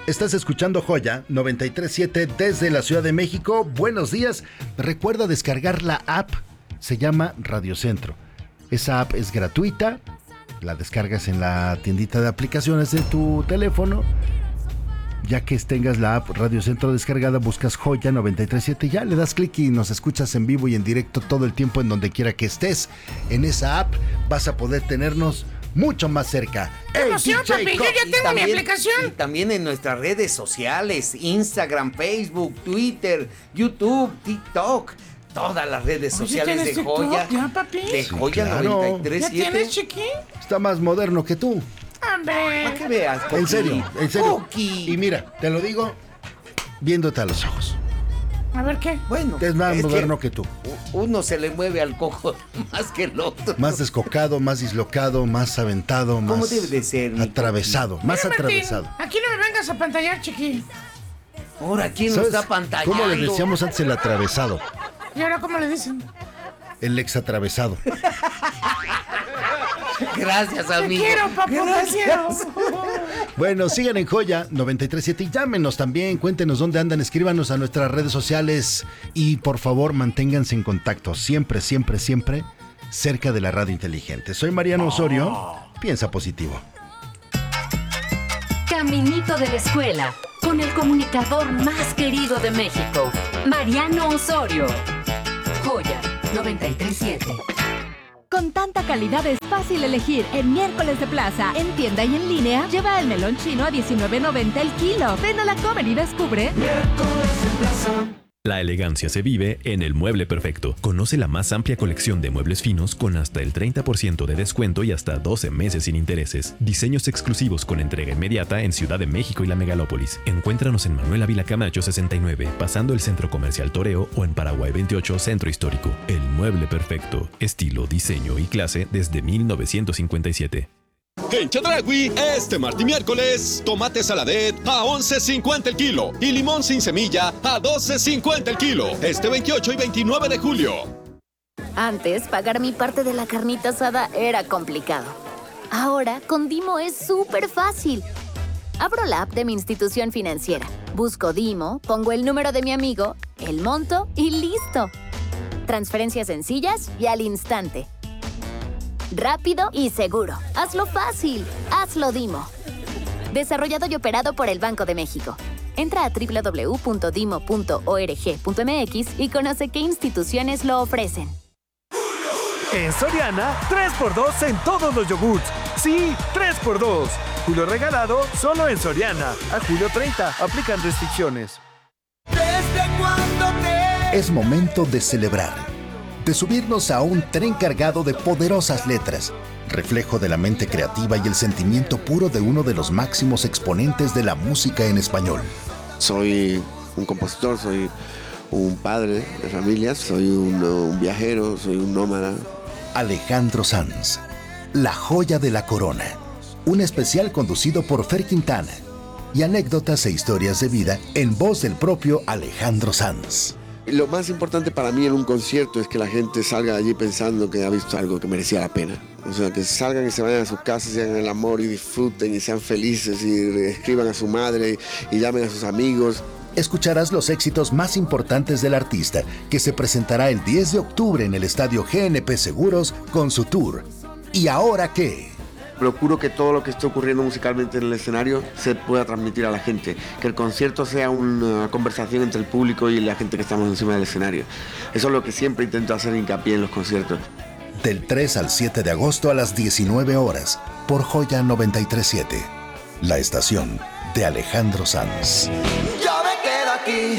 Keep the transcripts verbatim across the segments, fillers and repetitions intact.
Estás escuchando Joya noventa y tres punto siete desde la Ciudad de México. Buenos días. Recuerda descargar la app. Se llama Radio Centro. Esa app es gratuita. La descargas en la tiendita de aplicaciones de tu teléfono. Ya que tengas la app Radio Centro descargada, buscas Joya noventa y tres punto siete, ya le das clic y nos escuchas en vivo y en directo todo el tiempo en donde quiera que estés. En esa app vas a poder tenernos mucho más cerca. ¡Qué emoción, papi! Yo ya tengo también, mi aplicación. Y también en nuestras redes sociales, Instagram, Facebook, Twitter, YouTube, TikTok. Todas las redes Oye, sociales de TikTok, Joya. ¿ya, papi? De Sí, Joya claro. noventa y tres ¿Ya punto siete. tienes, chiqui? Está más moderno que tú. ¡Hombre! Para que veas, Coqui. En serio, en serio. Coqui. Y mira, te lo digo viéndote a los ojos. A ver, ¿qué? Bueno, Es más es moderno que, que tú. uno se le mueve al cojo más que el otro. Más descocado, más dislocado, más aventado, más ¿Cómo debe de ser, mi atravesado, más Mira, Martín, atravesado. aquí no me vengas a pantallar, chiqui. Ahora, ¿quién nos ¿Sabes está pantallando? cómo le decíamos antes el atravesado? ¿Y ahora cómo le dicen? El ex atravesado. Gracias, Te amigo. quiero, papá, te Gracias. quiero. Bueno, sigan en Joya noventa y tres punto siete y llámenos también, cuéntenos dónde andan, escríbanos a nuestras redes sociales y por favor manténganse en contacto siempre, siempre, siempre cerca de la radio inteligente. Soy Mariano Osorio, piensa positivo. Caminito de la escuela, con el comunicador más querido de México, Mariano Osorio. Joya noventa y tres punto siete. Con tanta calidad es fácil elegir. En Miércoles de Plaza, en tienda y en línea, lleva el melón chino a diecinueve noventa el kilo. Ven a la Comer y descubre. Miércoles de Plaza. La elegancia se vive en El Mueble Perfecto. Conoce la más amplia colección de muebles finos con hasta el treinta por ciento de descuento y hasta doce meses sin intereses. Diseños exclusivos con entrega inmediata en Ciudad de México y la Megalópolis. Encuéntranos en Manuel Ávila Camacho sesenta y nueve, pasando el Centro Comercial Toreo, o en Paraguay veintiocho, Centro Histórico. El Mueble Perfecto. Estilo, diseño y clase desde mil novecientos cincuenta y siete. En Chedraui, este martes y miércoles, tomate saladet a once cincuenta el kilo y limón sin semilla a doce cincuenta el kilo. Este veintiocho y veintinueve de julio. Antes, pagar mi parte de la carnita asada era complicado. Ahora, con Dimo es súper fácil. Abro la app de mi institución financiera, busco Dimo, pongo el número de mi amigo, el monto y listo. Transferencias sencillas y al instante. Rápido y seguro. Hazlo fácil. Hazlo Dimo. Desarrollado y operado por el Banco de México. Entra a doble u doble u doble u punto dimo punto org punto m x y conoce qué instituciones lo ofrecen. En Soriana, tres por dos en todos los yogurts. Sí, tres por dos. Julio regalado solo en Soriana. A julio treinta, aplican restricciones. ¿Desde cuándo te... Es momento de celebrar, de subirnos a un tren cargado de poderosas letras, reflejo de la mente creativa y el sentimiento puro de uno de los máximos exponentes de la música en español. Soy un compositor, soy un padre de familias, soy un, un viajero, soy un nómada. Alejandro Sanz, la joya de la corona. Un especial conducido por Fer Quintana y anécdotas e historias de vida en voz del propio Alejandro Sanz. Lo más importante para mí en un concierto es que la gente salga de allí pensando que ha visto algo que merecía la pena. O sea, que salgan y se vayan a sus casas y hagan el amor y disfruten y sean felices y escriban a su madre y llamen a sus amigos. Escucharás los éxitos más importantes del artista, que se presentará el diez de octubre en el Estadio G N P Seguros con su tour. ¿Y ahora qué? Procuro que todo lo que esté ocurriendo musicalmente en el escenario se pueda transmitir a la gente, que el concierto sea una conversación entre el público y la gente que estamos encima del escenario. Eso es lo que siempre intento hacer hincapié en los conciertos. Del tres al siete de agosto a las diecinueve horas, por Joya noventa y tres punto siete, la estación de Alejandro Sanz. Yo me quedo aquí.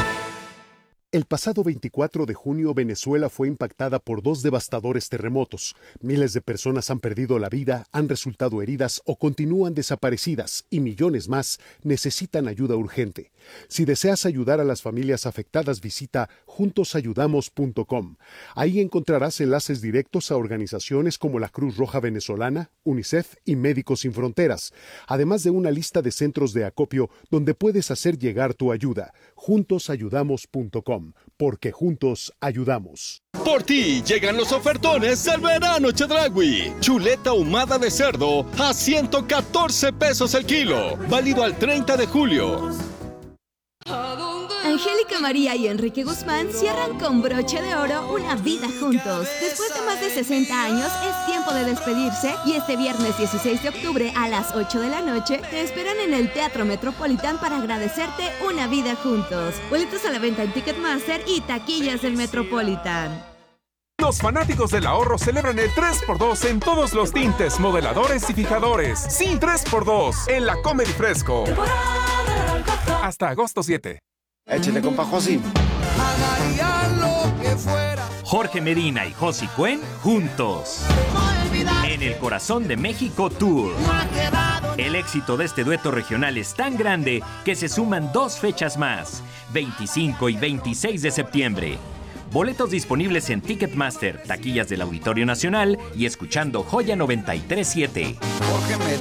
El pasado veinticuatro de junio, Venezuela fue impactada por dos devastadores terremotos. Miles de personas han perdido la vida, han resultado heridas o continúan desaparecidas y millones más necesitan ayuda urgente. Si deseas ayudar a las familias afectadas, visita juntos ayudamos punto com. Ahí encontrarás enlaces directos a organizaciones como la Cruz Roja Venezolana, UNICEF y Médicos Sin Fronteras, además de una lista de centros de acopio donde puedes hacer llegar tu ayuda. juntos ayudamos punto com. com, porque juntos ayudamos. Por ti llegan los ofertones del verano Chedraui. Chuleta ahumada de cerdo a ciento catorce pesos el kilo. Válido al treinta de julio. Angélica María y Enrique Guzmán cierran con broche de oro una vida juntos. Después de más de sesenta años, es tiempo de despedirse y este viernes dieciséis de octubre a las ocho de la noche te esperan en el Teatro Metropolitan para agradecerte una vida juntos. Boletos a la venta en Ticketmaster y taquillas del Metropolitan. Los fanáticos del ahorro celebran el tres por dos en todos los tintes, modeladores y fijadores. Sí, tres por dos en la Comedy Fresco. Hasta agosto siete. Échale, compa Josi. Jorge Medina y Josi Cuen juntos. En el Corazón de México Tour. El éxito de este dueto regional es tan grande que se suman dos fechas más, veinticinco y veintiséis de septiembre. Boletos disponibles en Ticketmaster, taquillas del Auditorio Nacional y escuchando Joya noventa y tres punto siete. Jorge Medina.